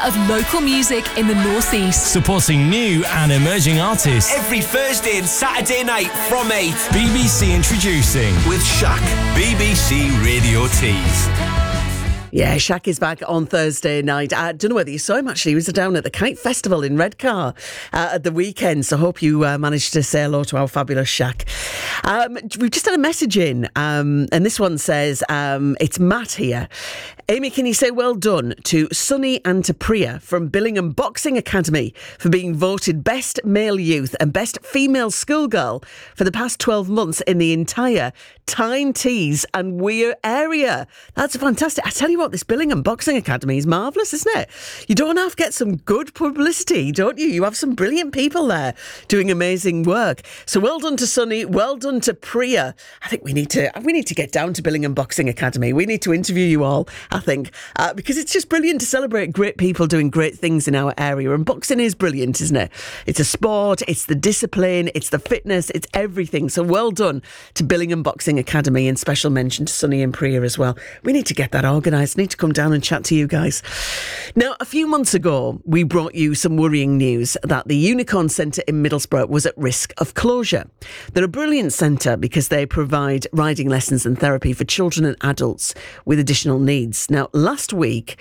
of local music in the North East. Supporting new and emerging artists. Every Thursday and Saturday night from 8. BBC introducing With Shaq, BBC Radio Tees. Yeah, Shaq is back on Thursday night. I don't know whether you saw him, actually. He was down at the Kite Festival in Redcar at the weekend, so hope you managed to say hello to our fabulous Shaq. We've just had a message in, and this one says, it's Matt here. Amy, can you say well done to Sunny and to Priya from Billingham Boxing Academy for being voted Best Male Youth and Best Female Schoolgirl for the past 12 months in the entire Tyne Tees and Weir area. That's fantastic. I tell you what, this Billingham Boxing Academy is marvellous, isn't it? You don't have to get some good publicity, don't you? You have some brilliant people there doing amazing work. So well done to Sunny, well done to Priya. I think we need to get down to Billingham Boxing Academy. We need to interview you all, I think, because it's just brilliant to celebrate great people doing great things in our area. And boxing is brilliant, isn't it? It's a sport, it's the discipline, it's the fitness, it's everything. So well done to Billingham Boxing Academy, and special mention to Sunny and Priya as well. We need to get that organised. Need to come down and chat to you guys. Now, a few months ago, we brought you some worrying news that the Unicorn Centre in Middlesbrough was at risk of closure. They're a brilliant centre because they provide riding lessons and therapy for children and adults with additional needs. Now, last week,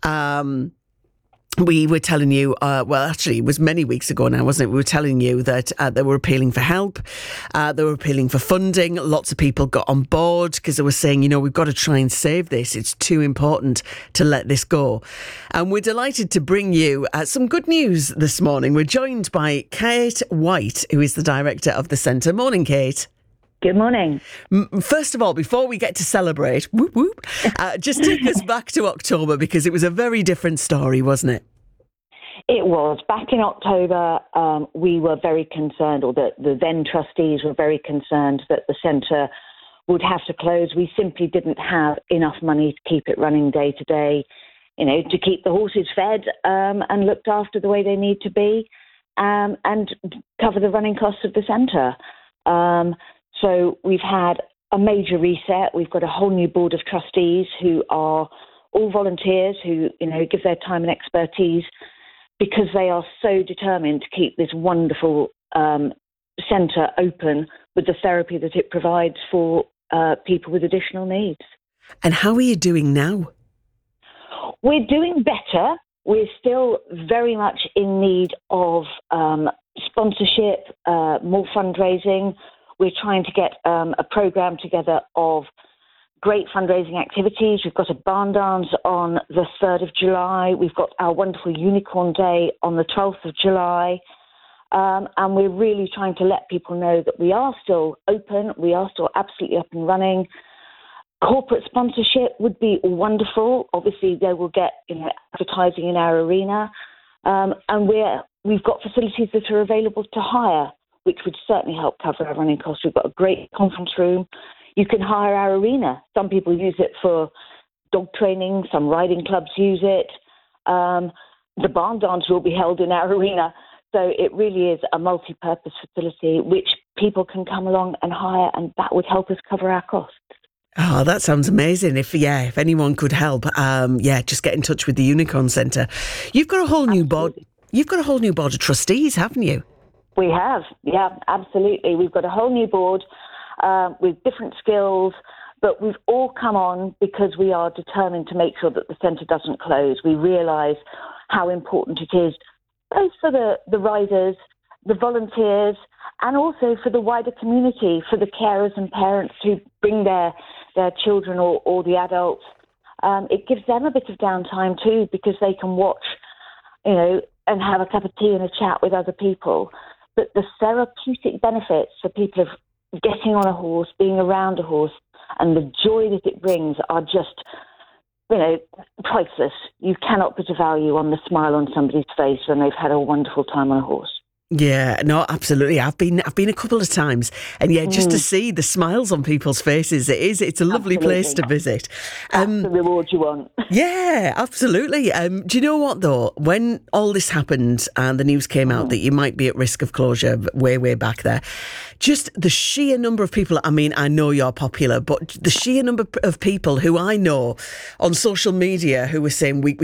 we were telling you, well, actually, it was many weeks ago now, wasn't it? We were telling you that they were appealing for help. They were appealing for funding. Lots of people got on board because they were saying, you know, we've got to try and save this. It's too important to let this go. And we're delighted to bring you some good news this morning. We're joined by Kate White, who is the director of the centre. Morning, Kate. Good morning. First of all, before we get to celebrate, whoop, whoop, just take us back to October, because it was a very different story, wasn't it? It was. Back in October, we were very concerned, or the then trustees were very concerned that the centre would have to close. We simply didn't have enough money to keep it running day to day, you know, to keep the horses fed and looked after the way they need to be, and cover the running costs of the centre. So we've had a major reset. We've got a whole new board of trustees who are all volunteers who, you know, give their time and expertise because they are so determined to keep this wonderful centre open with the therapy that it provides for people with additional needs. And how are you doing now? We're doing better. We're still very much in need of sponsorship, more fundraising. We're trying to get a programme together of great fundraising activities. We've got a barn dance on the 3rd of July. We've got our wonderful Unicorn Day on the 12th of July. And we're really trying to let people know that we are still open. We are still absolutely up and running. Corporate sponsorship would be wonderful. Obviously, they will get, you know, advertising in our arena. And we've got facilities that are available to hire, which would certainly help cover our running costs. We've got a great conference room. You can hire our arena. Some people use it for dog training. Some riding clubs use it. The barn dance will be held in our arena. So it really is a multi-purpose facility which people can come along and hire, and that would help us cover our costs. Oh, that sounds amazing. If anyone could help, just get in touch with the Unicorn Centre. You've got a whole new board. You've got a whole new board of trustees, haven't you? We have, yeah, absolutely. We've got a whole new board with different skills, but we've all come on because we are determined to make sure that the centre doesn't close. We realise how important it is, both for the riders, the volunteers, and also for the wider community, for the carers and parents who bring their children or the adults. It gives them a bit of downtime too, because they can watch, you know, and have a cup of tea and a chat with other people. But the therapeutic benefits for people of getting on a horse, being around a horse, and the joy that it brings are just, you know, priceless. You cannot put a value on the smile on somebody's face when they've had a wonderful time on a horse. Yeah, no, absolutely. I've been a couple of times, and just to see the smiles on people's faces, it's a lovely place to visit. That's the reward you want. Yeah, absolutely. Do you know what though? When all this happened and the news came out that you might be at risk of closure way back there, just the sheer number of people, I mean, I know you're popular, but the sheer number of people who I know on social media who were saying we